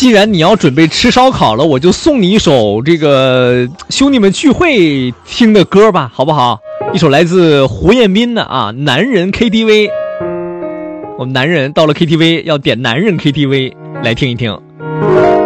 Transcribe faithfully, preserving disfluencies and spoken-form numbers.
既然你要准备吃烧烤了，我就送你一首这个兄弟们聚会听的歌吧，好不好？一首来自胡彦斌的啊，男人 K T V。我们男人到了 K T V 要点男人 K T V 来听一听。